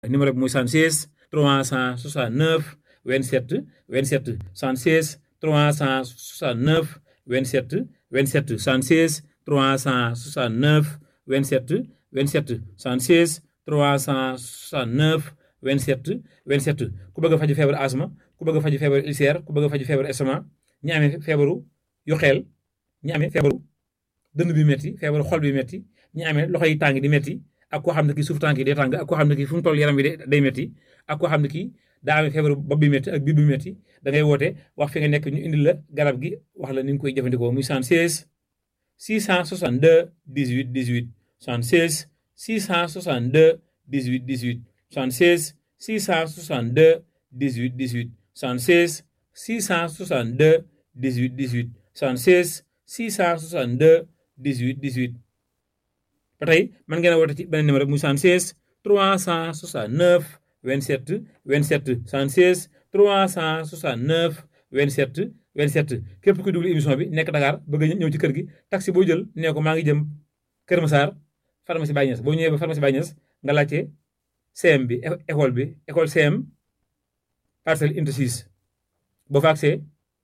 numéro bi muy 76 369 27 27 76 369 27 27 76 369 27 27 76 369 27 27 ku bëgg a faju feebaru asma ku bëgg a faju feebaru ulcère ku bëgg a faju feebaru estomac ñi amee feebaru yu xeel ñi amee feebaru dënn bi metti feebaru xol bi metti ñi amee loxo yi tàng di metti ak koo xam ne kii suuf tànk yi day tàng ak koo xam ne kii fu mu toll yaram bi day metti ak koo xam ne kii daa amee feebaru bopp bi metti ak biir bi metti da ngay woote wax fi nga nekk ñu indil la garab gi wax la ni nga koy jëfandikoo muy 76 662 18 18 76 662 18 18 76 662 18 18 76 662 18 18 76 662 18 18 ba tey mën ngeen a woote ci beneen numéro muy 76 369 27 27 76 369 27 27 képp ku déglu émission bi nekk Dakar bëgg a ñëw ci kër gi taxi boo jël nee ko maa ngi jëm Kër Massar pharmacie Baye Niass boo ñëwee ba pharmacie Baye Niass nga laajte CM bi école CM parcelle unité 6 boo fa agsee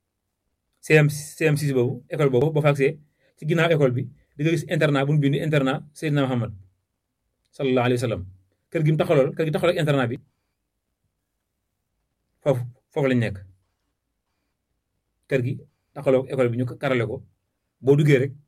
CM 6 boobu école boobu boo fa agsee ci ginnaaw école bi di nga gis internat bu ñu bind internat Seydina Muhammad sallallahu alayhi wa sallam kër gi taxalool ak internat bi foofu lañ nekk kër gi taxaloo école bi ñu karale ko boo duggee rek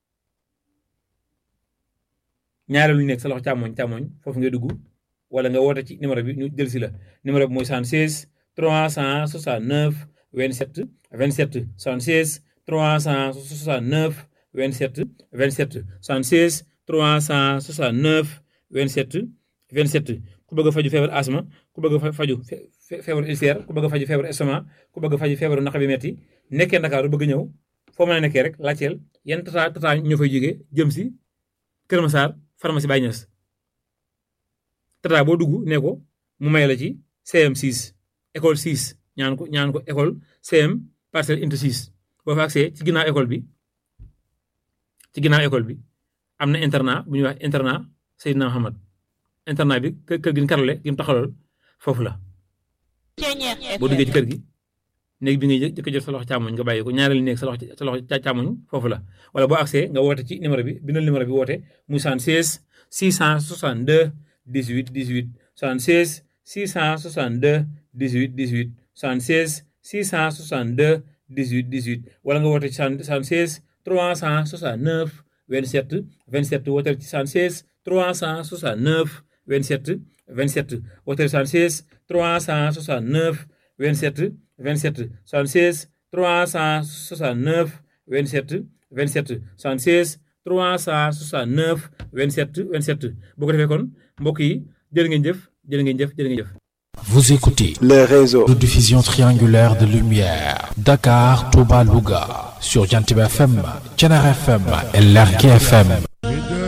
ñaareelu ñu nekk sa loxo càmmoñ foofu ngay dugg wala nga woote ci numéro bi ñu jël si la numéro bi mooy 76 369 27 27 76 369 27 27 76 369 27 27 ku bëgg a faju feebar asma ku bëgg a faju feebaru ulcère ku bëgg a faju feebaru estomac ku bëgg a faju feebaru naq bi metti nekkee Ndakaaru bëgg ñëw foo mën a nekkee rek laajteel yan tata ñoo fay jógee jëm si Kër Massar pharmacie Baye Niass tata boo dugg nee ko mu may la ci CM 6 école 6 ñaan ko école CM parcelle unité 6 boo fa agsee ci ginnaaw école bi am na internat bu ñuy wax internat Seydina Muhammad internat bi kër gi ñu karale gi mu taxalool foofu la boo duggee ci kër gi néeg bi ngay jëkk jot sa loxo càmmoñ nga bàyyi ko ñaareelu néeg sa loxo càmmoñ foofu la wala boo agsee nga woote ci numéro bi bindal numéro bi woote muy 76 662 18 18 76 662 18 18 76 662 18 18 wala nga woote ci 76 369 27 27 wooteel ci 76 369 27 27 wooteel 76 369 27 27 76 369 27 27 76 369 27 27 boo ko defee kon mbokk yi jërë ngeen jëf. Vous écoutez le réseau de diffusion triangulaire de lumière Dakar, Touba, Louga sur Jantib FM, Thiénaba FM et Lergui FM.